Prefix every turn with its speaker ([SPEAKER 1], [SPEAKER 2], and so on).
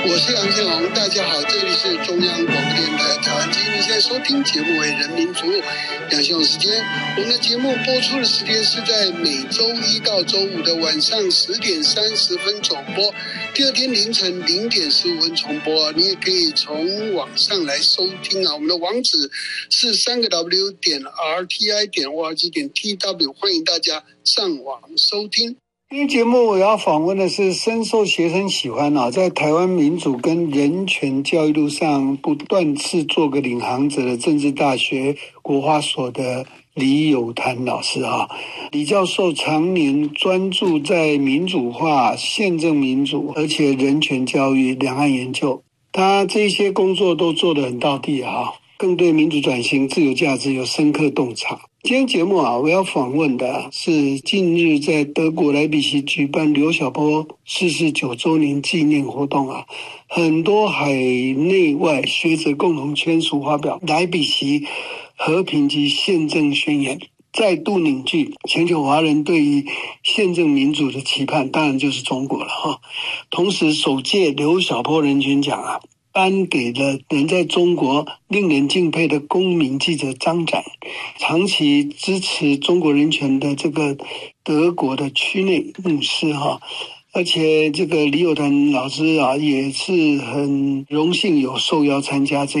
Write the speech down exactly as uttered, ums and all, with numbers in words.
[SPEAKER 1] 我是杨建龙，大家好，这里是中央广播电台台湾之音，你现在收听节目为人民服务。杨建龙时间，我们的节目播出的时间是在每周一到周五的晚上十点三十分首播，第二天凌晨零点十五分重播。你也可以从网上来收听啊，我们的网址是三个 W 点 R T I 点 O R G 点 T W， 欢迎大家上网收听。今天节目我要访问的是深受学生喜欢啊，在台湾民主跟人权教育路上不断次做个领航者的政治大学国华所的李友潭老师啊。李教授常年专注在民主化、宪政民主，而且人权教育、两岸研究，他这些工作都做得很到地啊，更对民主转型、自由价值有深刻洞察。今天节目啊，我要访问的是近日在德国莱比锡举办刘晓波逝世九周年纪念活动啊，很多海内外学者共同签署发表莱比锡和平及宪政宣言，再度凝聚全球华人对于宪政民主的期盼，当然就是中国了哈。同时首届刘晓波人权奖啊，颁给了人在中国令人敬佩的公民记者张展，长期支持中国人权的这个德国的区内牧师哈，而且这个李友潭老师啊也是很荣幸有受邀参加这